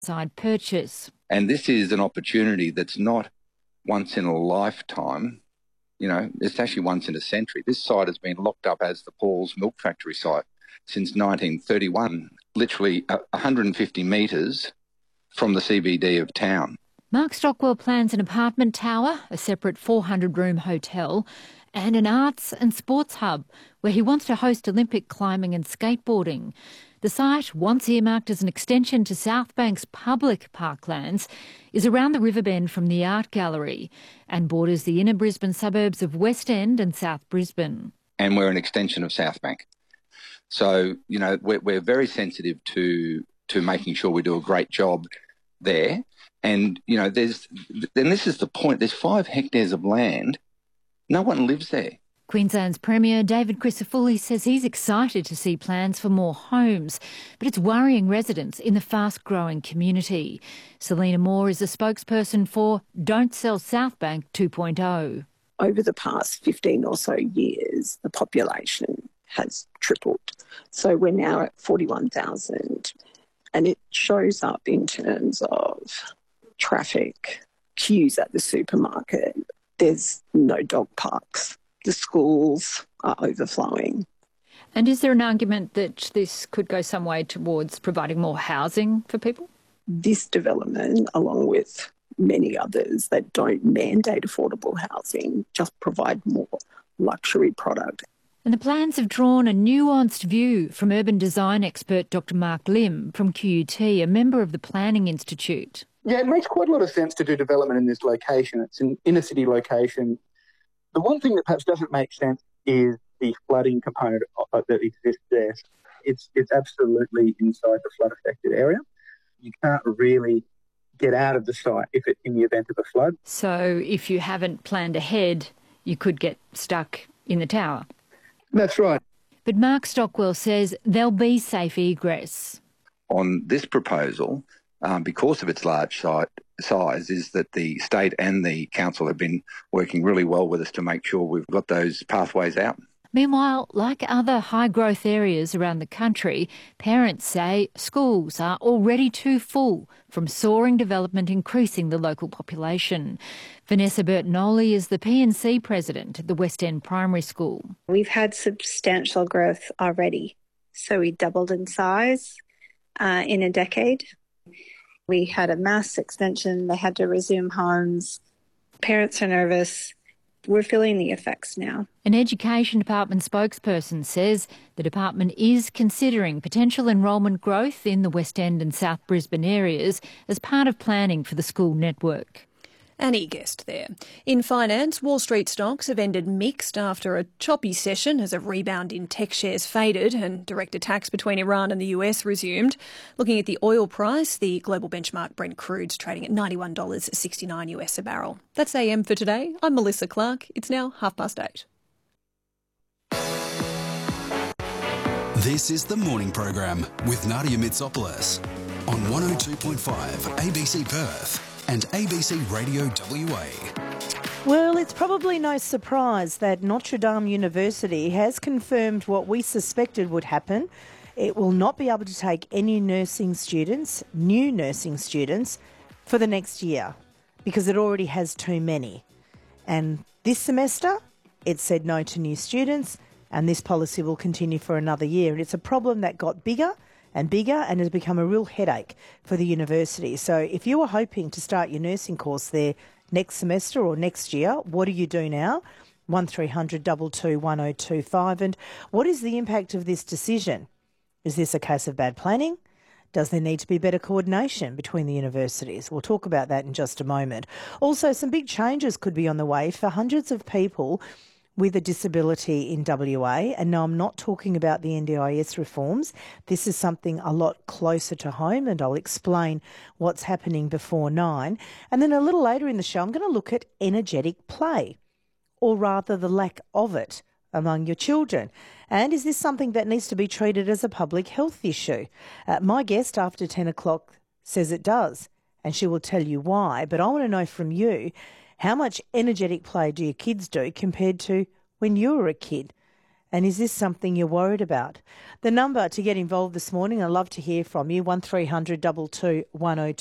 side purchase. And this is an opportunity that's not once in a lifetime, it's actually once in a century. This site has been locked up as the Paul's Milk Factory site since 1931, literally 150 metres from the CBD of town. Mark Stockwell plans an apartment tower, a separate 400-room hotel and an arts and sports hub where he wants to host Olympic climbing and skateboarding. The site, once earmarked as an extension to Southbank's public parklands, is around the river bend from the Art Gallery and borders the inner Brisbane suburbs of West End and South Brisbane. And we're an extension of Southbank. So, we're very sensitive to making sure we do a great job there. And, this is the point, there's 5 hectares of land. No one lives there. Queensland's Premier David Crisafulli says he's excited to see plans for more homes, but it's worrying residents in the fast-growing community. Selena Moore is a spokesperson for Don't Sell Southbank 2.0. Over the past 15 or so years, the population has tripled. So we're now at 41,000, and it shows up in terms of traffic, queues at the supermarket. There's no dog parks. The schools are overflowing. And is there an argument that this could go some way towards providing more housing for people? This development, along with many others that don't mandate affordable housing, just provide more luxury product. And the plans have drawn a nuanced view from urban design expert Dr Mark Lim from QUT, a member of the Planning Institute. Yeah, it makes quite a lot of sense to do development in this location. It's an inner-city location. The one thing that perhaps doesn't make sense is the flooding component that exists there. It's absolutely inside the flood-affected area. You can't really get out of the site in the event of a flood. So if you haven't planned ahead, you could get stuck in the tower. That's right. But Mark Stockwell says there'll be safe egress. On this proposal, because of its large size, is that the state and the council have been working really well with us to make sure we've got those pathways out. Meanwhile, like other high-growth areas around the country, parents say schools are already too full from soaring development increasing the local population. Vanessa Bertinoli is the PNC president at the West End Primary School. We've had substantial growth already. So we doubled in size in a decade. We had a mass extension. They had to resume homes. Parents are nervous. We're feeling the effects now. An Education Department spokesperson says the department is considering potential enrolment growth in the West End and South Brisbane areas as part of planning for the school network. Annie Guest there. In finance, Wall Street stocks have ended mixed after a choppy session as a rebound in tech shares faded and direct attacks between Iran and the US resumed. Looking at the oil price, the global benchmark Brent crude's trading at $91.69 US a barrel. That's AM for today. I'm Melissa Clark. It's now 8:30. This is the morning program with Nadia Mitsopoulos on 102.5 ABC Perth and ABC Radio WA. Well, it's probably no surprise that Notre Dame University has confirmed what we suspected would happen. It will not be able to take any new nursing students, for the next year because it already has too many. And this semester, it said no to new students, and this policy will continue for another year. And it's a problem that got bigger and has become a real headache for the university. So if you were hoping to start your nursing course there next semester or next year, what do you do now? 1300 22 1025. And what is the impact of this decision? Is this a case of bad planning? Does there need to be better coordination between the universities? We'll talk about that in just a moment. Also, some big changes could be on the way for hundreds of people with a disability in WA. And no, I'm not talking about the NDIS reforms. This is something a lot closer to home, and I'll explain what's happening before 9. And then a little later in the show, I'm going to look at energetic play, or rather the lack of it among your children. And is this something that needs to be treated as a public health issue? My guest after 10 o'clock says it does, and she will tell you why. But I want to know from you, how much energetic play do your kids do compared to when you were a kid? And is this something you're worried about? The number to get involved this morning, I'd love to hear from you, 1300 22 102.